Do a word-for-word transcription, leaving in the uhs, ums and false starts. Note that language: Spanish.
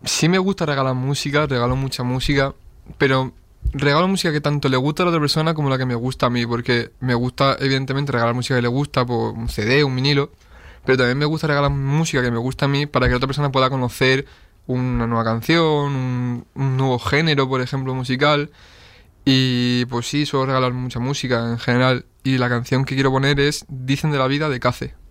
Sí me gusta regalar música, regalo mucha música, pero regalo música que tanto le gusta a la otra persona como la que me gusta a mí, porque me gusta evidentemente regalar música que le gusta, por un C D, un vinilo, pero también me gusta regalar música que me gusta a mí para que la otra persona pueda conocer una nueva canción, un, un nuevo género, por ejemplo, musical. Y pues sí, suelo regalar mucha música en general. Y la canción que quiero poner es Dicen de la vida de Cace.